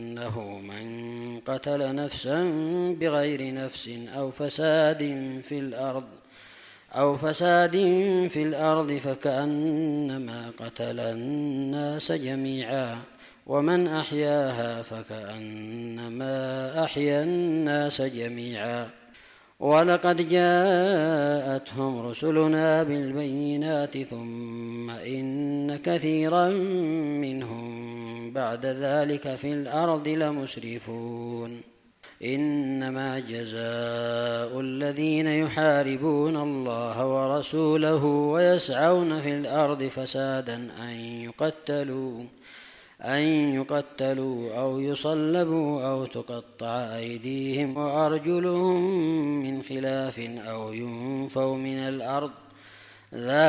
إنه من قتل نفسا بغير نفس أو فساد في الأرض فكأنما قتل الناس جميعا ومن أحياها فكأنما أحيا الناس جميعا ولقد جاءتهم رسلنا بالبينات ثم إن كثيرا منهم بعد ذلك في الأرض لمسرفون إنما جزاء الذين يحاربون الله ورسوله ويسعون في الأرض فسادا أن يقتلوا أو يصلبوا أو تقطع أيديهم وأرجلهم من خلاف أو ينفوا من الأرض